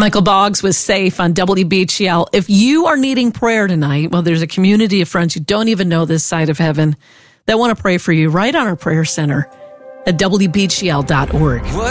Michael Boggs was safe on WBGL. If you are needing prayer tonight, well, there's a community of friends who don't even know this side of heaven that want to pray for you right on our prayer center at WBGL.org.